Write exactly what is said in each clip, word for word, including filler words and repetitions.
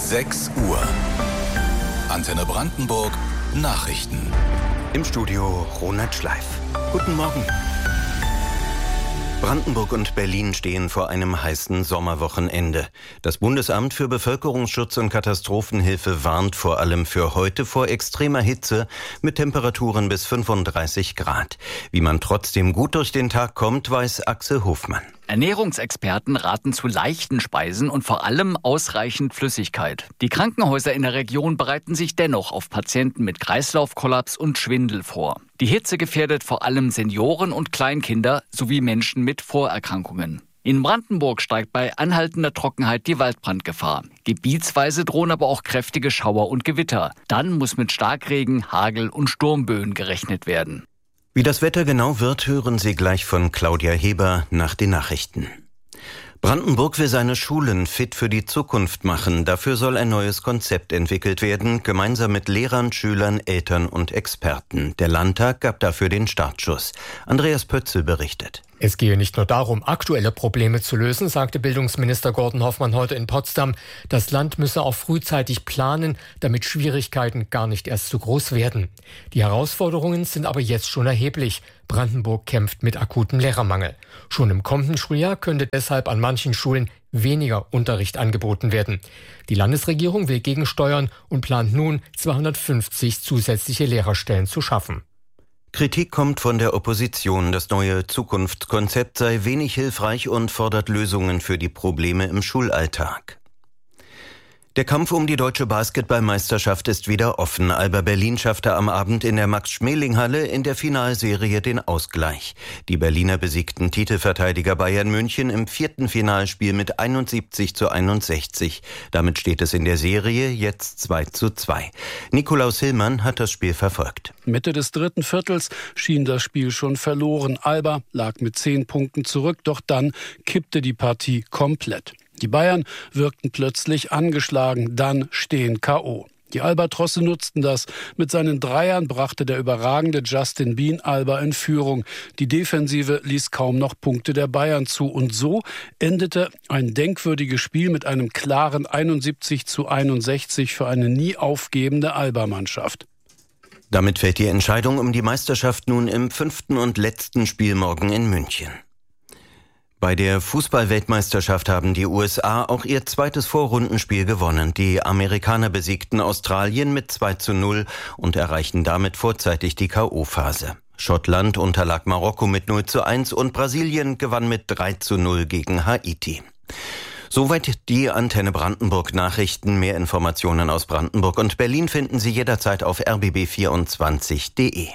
sechs Uhr. Antenne Brandenburg Nachrichten. Im Studio Ronald Schleif. Guten Morgen. Brandenburg und Berlin stehen vor einem heißen Sommerwochenende. Das Bundesamt für Bevölkerungsschutz und Katastrophenhilfe warnt vor allem für heute vor extremer Hitze mit Temperaturen bis fünfunddreißig Grad. Wie man trotzdem gut durch den Tag kommt, weiß Axel Hofmann. Ernährungsexperten raten zu leichten Speisen und vor allem ausreichend Flüssigkeit. Die Krankenhäuser in der Region bereiten sich dennoch auf Patienten mit Kreislaufkollaps und Schwindel vor. Die Hitze gefährdet vor allem Senioren und Kleinkinder sowie Menschen mit Vorerkrankungen. In Brandenburg steigt bei anhaltender Trockenheit die Waldbrandgefahr. Gebietsweise drohen aber auch kräftige Schauer und Gewitter. Dann muss mit Starkregen, Hagel und Sturmböen gerechnet werden. Wie das Wetter genau wird, hören Sie gleich von Claudia Heber nach den Nachrichten. Brandenburg will seine Schulen fit für die Zukunft machen. Dafür soll ein neues Konzept entwickelt werden, gemeinsam mit Lehrern, Schülern, Eltern und Experten. Der Landtag gab dafür den Startschuss. Andreas Pötzl berichtet. Es gehe nicht nur darum, aktuelle Probleme zu lösen, sagte Bildungsminister Gordon Hoffmann heute in Potsdam. Das Land müsse auch frühzeitig planen, damit Schwierigkeiten gar nicht erst zu groß werden. Die Herausforderungen sind aber jetzt schon erheblich. Brandenburg kämpft mit akutem Lehrermangel. Schon im kommenden Schuljahr könnte deshalb an manchen Schulen weniger Unterricht angeboten werden. Die Landesregierung will gegensteuern und plant nun, zweihundertfünfzig zusätzliche Lehrerstellen zu schaffen. Kritik kommt von der Opposition. Das neue Zukunftskonzept sei wenig hilfreich und fordert Lösungen für die Probleme im Schulalltag. Der Kampf um die deutsche Basketballmeisterschaft ist wieder offen. Alba Berlin schaffte am Abend in der Max-Schmeling-Halle in der Finalserie den Ausgleich. Die Berliner besiegten Titelverteidiger Bayern München im vierten Finalspiel mit einundsiebzig zu einundsechzig. Damit steht es in der Serie jetzt zwei zu zwei. Nikolaus Hillmann hat das Spiel verfolgt. Mitte des dritten Viertels schien das Spiel schon verloren. Alba lag mit zehn Punkten zurück, doch dann kippte die Partie komplett. Die Bayern wirkten plötzlich angeschlagen, dann stehen K O Die Albatrosse nutzten das. Mit seinen Dreiern brachte der überragende Justin Bean Alba in Führung. Die Defensive ließ kaum noch Punkte der Bayern zu. Und so endete ein denkwürdiges Spiel mit einem klaren einundsiebzig zu einundsechzig für eine nie aufgebende Alba-Mannschaft. Damit fällt die Entscheidung um die Meisterschaft nun im fünften und letzten Spiel morgen in München. Bei der Fußball-Weltmeisterschaft haben die U S A auch ihr zweites Vorrundenspiel gewonnen. Die Amerikaner besiegten Australien mit zwei zu null und erreichen damit vorzeitig die K O-Phase. Schottland unterlag Marokko mit null zu eins und Brasilien gewann mit drei zu null gegen Haiti. Soweit die Antenne Brandenburg Nachrichten. Mehr Informationen aus Brandenburg und Berlin finden Sie jederzeit auf r b b vierundzwanzig punkt d e.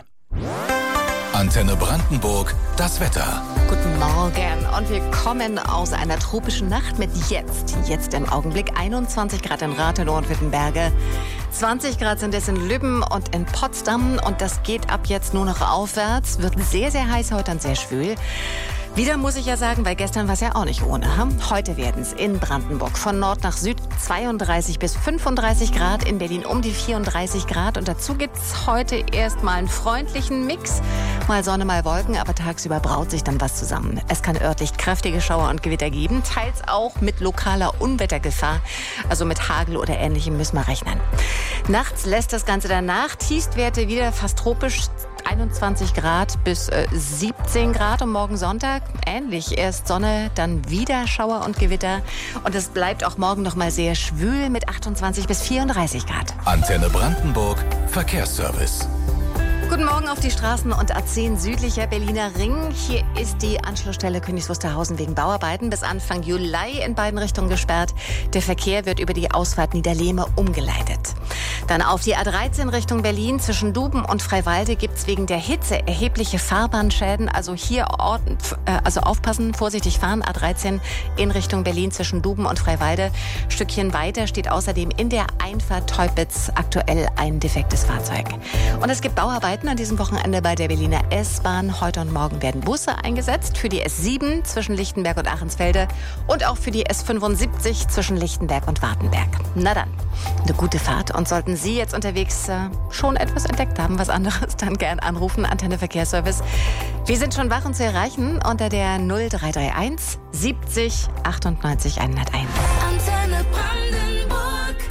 Antenne Brandenburg, das Wetter. Guten Morgen und wir kommen aus einer tropischen Nacht mit jetzt, jetzt im Augenblick einundzwanzig Grad in Rathenow und Wittenberge. zwanzig Grad sind es in Lübben und in Potsdam und das geht ab jetzt nur noch aufwärts. Wird sehr, sehr heiß heute und sehr schwül. Wieder muss ich ja sagen, weil gestern war es ja auch nicht ohne. Heute werden es in Brandenburg von Nord nach Süd zweiunddreißig bis fünfunddreißig Grad, in Berlin um die vierunddreißig Grad. Und dazu gibt es heute erstmal einen freundlichen Mix. Mal Sonne, mal Wolken, aber tagsüber braut sich dann was zusammen. Es kann örtlich kräftige Schauer und Gewitter geben, teils auch mit lokaler Unwettergefahr. Also mit Hagel oder Ähnlichem müssen wir rechnen. Nachts lässt das Ganze danach. Tiefstwerte wieder fast tropisch. einundzwanzig Grad bis äh, siebzehn Grad und morgen Sonntag ähnlich. Erst Sonne, dann wieder Schauer und Gewitter. Und es bleibt auch morgen noch mal sehr schwül mit achtundzwanzig bis vierunddreißig Grad. Antenne Brandenburg, Verkehrsservice. Guten Morgen auf die Straßen und A zehn südlicher Berliner Ring. Hier ist die Anschlussstelle Königs Wusterhausen wegen Bauarbeiten bis Anfang Juli in beiden Richtungen gesperrt. Der Verkehr wird über die Ausfahrt Niederlehme umgeleitet. Dann auf die A dreizehn Richtung Berlin zwischen Duben und Freiwalde gibt es wegen der Hitze erhebliche Fahrbahnschäden. Also hier orten, äh, also aufpassen, vorsichtig fahren. A dreizehn in Richtung Berlin zwischen Duben und Freiwalde. Stückchen weiter steht außerdem in der Einfahrt Teupitz aktuell ein defektes Fahrzeug. Und es gibt Bauarbeiten an diesem Wochenende bei der Berliner S-Bahn. Heute und morgen werden Busse eingesetzt für die S sieben zwischen Lichtenberg und Achensfelde und auch für die S fünfundsiebzig zwischen Lichtenberg und Wartenberg. Na dann, eine gute Fahrt. Und sollten Sie jetzt unterwegs äh, schon etwas entdeckt haben, was anderes, dann gern anrufen, Antenne Verkehrsservice. Wir sind schon wach und zu erreichen unter der null drei drei eins siebzig achtundneunzig hunderteins. Antenne Brandenburg.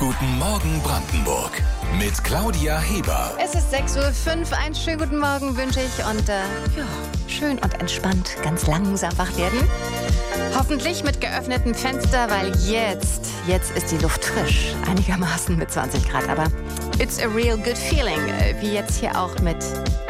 Guten Morgen Brandenburg mit Claudia Heber. Es ist sechs Uhr fünf. Einen schönen guten Morgen wünsche ich und äh, ja, schön und entspannt ganz langsam wach werden. Hoffentlich mit geöffnetem Fenster, weil jetzt, jetzt ist die Luft frisch. Einigermaßen mit zwanzig Grad, aber it's a real good feeling. Wie jetzt hier auch mit